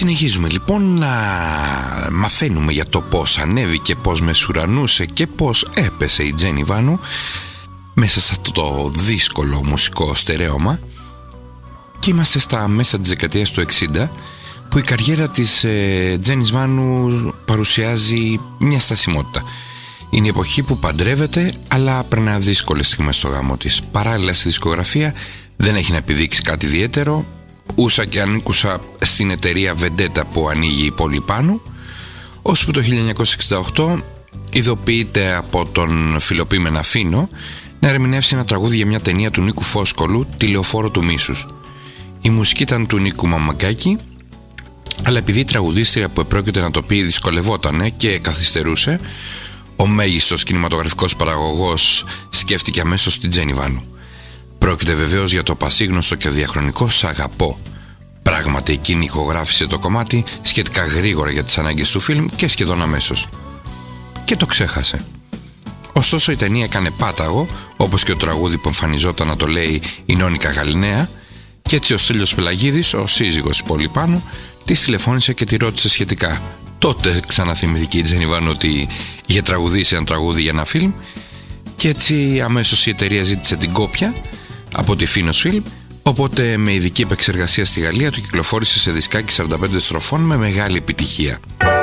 Συνεχίζουμε λοιπόν να μαθαίνουμε για το πώς ανέβηκε, πώς μεσουρανούσε και πώς έπεσε η Τζένι Βάνου μέσα σε αυτό το δύσκολο μουσικό στερέωμα, και είμαστε στα μέσα της δεκαετίας του 60, που η καριέρα της Τζένις Βάνου παρουσιάζει μια στασιμότητα. Είναι η εποχή που παντρεύεται, αλλά περνά δύσκολες στιγμές στο γάμο της. Παράλληλα στη δισκογραφία δεν έχει να επιδείξει κάτι ιδιαίτερο, ούσα και ανήκουσα στην εταιρεία Vendetta που ανοίγει η πόλη πάνω, ώσπου το 1968 ειδοποιείται από τον Φιλοπίμενα Φίνο να ερμηνεύσει ένα τραγούδι για μια ταινία του Νίκου Φόσκολου, «Τη Λεωφόρο του Μίσους». Η μουσική ήταν του Νίκου Μαμαγκάκη, αλλά επειδή η τραγουδίστρια που επρόκειται να το πει δυσκολευότανε και καθυστερούσε, ο μέγιστος κινηματογραφικός παραγωγός σκέφτηκε αμέσως την Τζένι Βάνου. Πρόκειται βεβαίως για το πασίγνωστο και διαχρονικό «Σ' αγαπώ». Πράγματι εκείνη ηχογράφησε το κομμάτι σχετικά γρήγορα για τις ανάγκες του φιλμ και σχεδόν αμέσως. Και το ξέχασε. Ωστόσο η ταινία έκανε πάταγο, όπως και το τραγούδι που εμφανιζόταν να το λέει η Νόνικα Γαλιναία, και έτσι ο Στέλιος Πελαγίδης, ο σύζυγος Πολυπάνου, της τηλεφώνησε και τη ρώτησε σχετικά. Τότε ξαναθυμήθηκε η Τζένι Βάνου ότι είχε τραγουδήσει ένα τραγούδι για ένα φιλμ, και έτσι αμέσως η εταιρεία ζήτησε την κόπια από τη Φίνος Φιλμ, οπότε με ειδική επεξεργασία στη Γαλλία το κυκλοφόρησε σε δισκάκι 45 στροφών με μεγάλη επιτυχία.